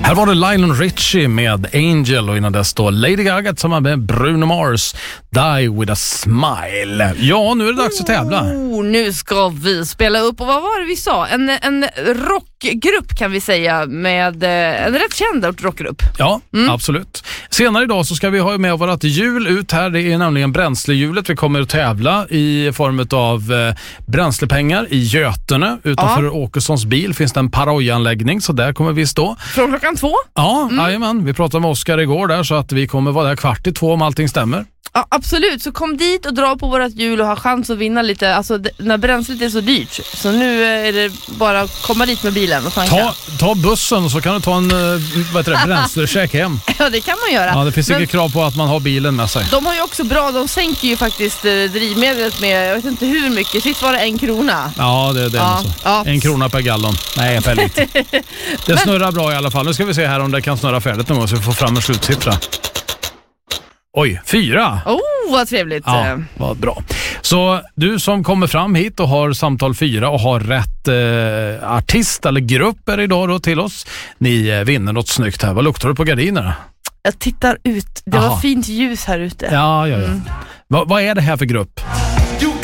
Här var det Lionel Richie med Angel och innan dess då Lady Gaga tillsammans med Bruno Mars, Die with a Smile. Ja, nu är det dags att tävla. Nu ska vi spela upp, och vad var det vi sa? En rockgrupp kan vi säga, med en rätt känd rockgrupp. Ja, absolut. Senare idag så ska vi ha med vårt hjul ut här. Det är nämligen bränslehjulet. Vi kommer att tävla i form av bränslepengar i Götene. Utanför Åkessons bil finns det en parojanläggning, så där kommer vi stå. Från klockan 2? Ja, jajamän. Vi pratade med Oskar igår där, så att vi kommer vara där 1:45 om allting stämmer. Ja, absolut. Så kom dit och dra på vårt hjul och ha chans att vinna lite. Alltså, när bränslet är så dyrt. Så nu är det bara att komma dit med bilen och tanka. Ta bussen och så kan du ta en bränslecheck hem. Ja, det kan man göra. Ja, det finns inget krav på att man har bilen med sig. De har ju också de sänker ju faktiskt drivmedlet med, jag vet inte hur mycket. Sitt var det 1 krona. Ja, det är det. Ja. 1 krona per gallon. Nej, för lite. Det snurrar bra i alla fall. Nu ska vi se här om det kan snurra färdigt någon gång så vi får fram en slutsiffra. Oj, 4. Vad trevligt. Ja, vad bra. Så du som kommer fram hit och har samtal 4 och har rätt artist eller grupp är idag då till oss. Ni vinner något snyggt här. Vad luktar du på gardinerna? Jag tittar ut. Det var fint ljus här ute. Ja. Vad är det här för grupp?